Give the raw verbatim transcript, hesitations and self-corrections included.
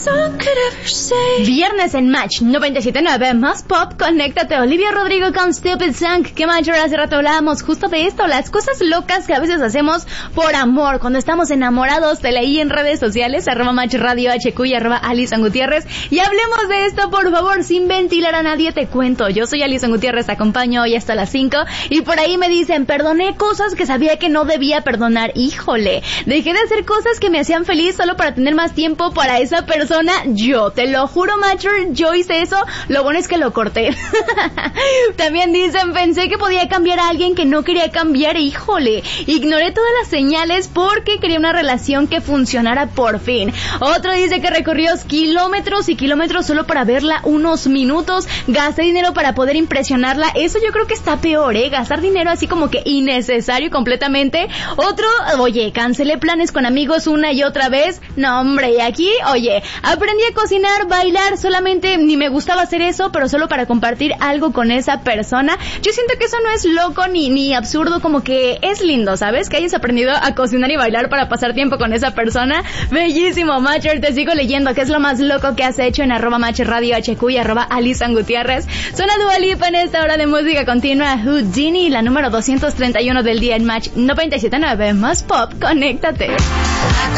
Viernes en Match noventa y siete punto nueve, más pop, conéctate. Olivia Rodrigo con Stupid Song. Que Match, hace rato hablábamos justo de esto, las cosas locas que a veces hacemos por amor, cuando estamos enamorados. Te leí en redes sociales, arroba Match Radio H Q y arroba Alison Gutiérrez. Y hablemos de esto, por favor, sin ventilar a nadie, te cuento. Yo soy Alison Gutiérrez, te acompaño hoy hasta las cinco. Y por ahí me dicen, perdoné cosas que sabía que no debía perdonar. Híjole, dejé de hacer cosas que me hacían feliz solo para tener más tiempo para esa persona. Yo, te lo juro, Matcher, yo hice eso. Lo bueno es que lo corté. También dicen, pensé que podía cambiar a alguien que no quería cambiar. Híjole, ignoré todas las señales porque quería una relación que funcionara por fin. Otro dice que recorrió kilómetros y kilómetros solo para verla unos minutos. Gasté dinero para poder impresionarla. Eso yo creo que está peor, ¿eh? Gastar dinero así como que innecesario completamente. Otro, oye, cancelé planes con amigos una y otra vez. No, hombre, y aquí, oye, aprendí a cocinar, bailar, solamente ni me gustaba hacer eso, pero solo para compartir algo con esa persona. Yo siento que eso no es loco ni, ni absurdo, como que es lindo, ¿sabes? Que hayas aprendido a cocinar y bailar para pasar tiempo con esa persona. Bellísimo, Matcher, te sigo leyendo. ¿Qué es lo más loco que has hecho en arroba Matcher Radio H Q y arroba Alison Gutiérrez? Suena Dua Lipa en esta hora de música continua. Houdini, la número doscientos treinta y uno del día en Match noventa y siete punto nueve, más pop, conéctate.